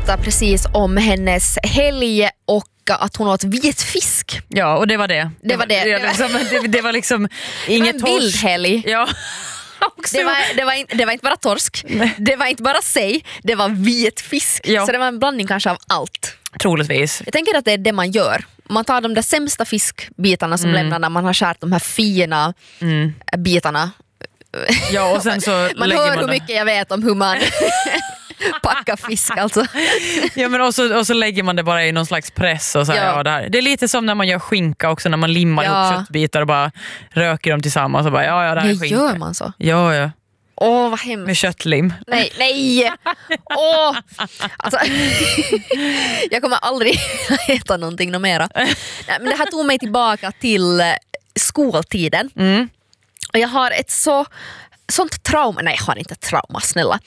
berättade precis om hennes helg och att hon åt vit fisk. Ja, och det var det. Det var liksom inget en vild helg. Ja. Det var inte bara torsk. Nej. Det var inte bara sej. Det var vit fisk. Ja. Så det var en blandning kanske av allt. Troligtvis. Jag tänker att det är det man gör. Man tar de där sämsta fiskbitarna som lämnar när man har skärt de här fina bitarna. Ja, och sen så man hör hur mycket jag vet om hur man packa fisk alltså. Ja, men och så lägger man det bara i någon slags press och så här, det är lite som när man gör skinka också, när man limmar ihop köttbitar och bara röker dem tillsammans och bara det här är skinka. Gör man så? Ja. Åh, vad hemskt. Med köttlim. Nej. Åh. Alltså, jag kommer aldrig äta någonting mera. Men det här tog mig tillbaka till skoltiden. Och jag har ett sånt trauma. Nej, jag har inte trauma, snälla.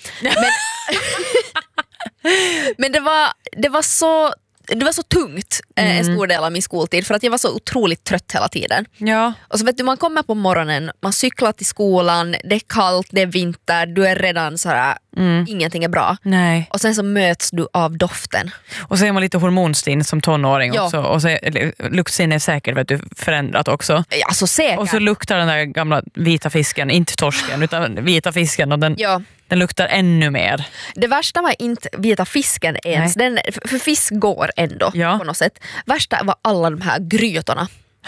Men det var så tungt en stor del av min skoltid för att jag var så otroligt trött hela tiden. Ja. Och så vet du, man kommer på morgonen, man cyklar till skolan, det är kallt, det är vinter, du är redan så här, ingenting är bra. Nej. Och sen så möts du av doften. Och så är man lite hormonstinn som tonåring också. Och så luktsinne är säkert, vet du, förändrat också. Ja, så säkert. Och så luktar den där gamla vita fisken, inte torsken utan vita fisken, och den luktar ännu mer. Det värsta var inte vita fisken ens. För fisk går ändå på något sätt. Värsta var alla de här grytorna.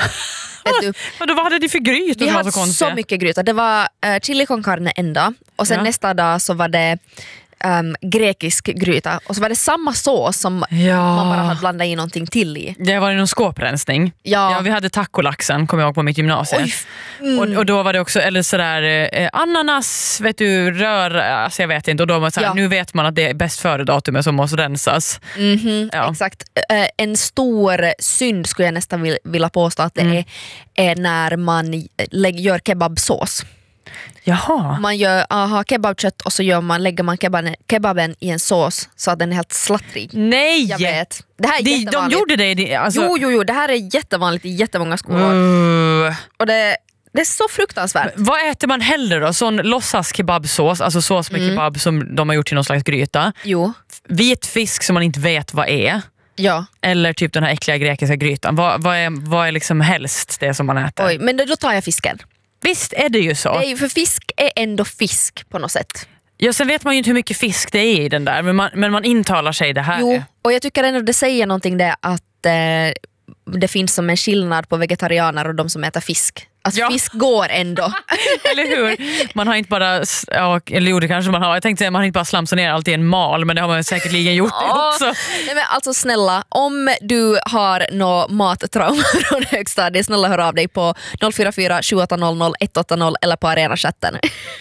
Vad hade du för grytor? Vi hade så mycket grytor. Det var chili con carne en dag. Och sen nästa dag så var det grekisk gryta. Och så var det samma sås som man bara hade blandat i någonting till i. Det var någon skåprensning. Ja, vi hade tacolaxen, kommer jag ihåg, på mitt gymnasium. Och då var det också, eller sådär, ananas, vet du, rör, alltså jag vet inte. Och då var det såhär, nu vet man att det är bäst före datumet som måste rensas. Exakt. En stor synd skulle jag nästan vilja påstå att det är när man gör kebabsås. Jaha. Man gör kebabkött och så lägger man kebaben i en sås så att den är helt slattrig. Nej! Jag vet. Det här är jättevanligt. De gjorde det? Alltså... Jo, det här är jättevanligt i jättemånga skolor. Och det är så fruktansvärt. Vad äter man hellre då? Sån låtsas kebabsås, alltså sås med kebab som de har gjort i någon slags gryta. Jo. Vit fisk som man inte vet vad är. Ja. Eller typ den här äckliga grekiska grytan. Vad är liksom helst det som man äter? Oj, men då tar jag fisken. Visst är det ju så. Det är ju, för fisk är ändå fisk på något sätt. Ja, sen vet man ju inte hur mycket fisk det är i den där. Men man intalar sig det här. Jo, och jag tycker ändå det säger någonting det att det finns som en skillnad på vegetarianer och de som äter fisk. Alltså fisk går ändå. Eller hur? Man har inte bara, eller det kanske man har. Jag tänkte säga, man har inte bara slamsat ner allt i en mal, men det har man säkerligen gjort också. Nej, men alltså snälla, om du har något mattrauma från högstadiet, snälla hör av dig på 044 7800 180 eller på Arena-chatten.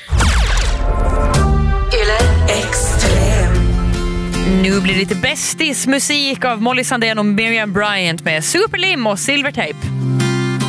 Nu blir det lite bästis musik av Molly Sandén och Miriam Bryant med Superlim och Silvertape.